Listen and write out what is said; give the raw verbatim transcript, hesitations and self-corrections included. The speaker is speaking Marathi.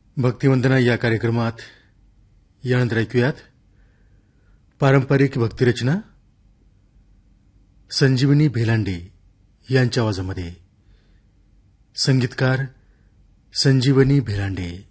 भक्तिवंदना या कार्यक्रमात यानंतर ऐकूयात पारंपरिक भक्तिरचना संजीवनी भेलांडे यांच्या आवाजामध्ये. संगीतकार संजीवनी भेलांडे.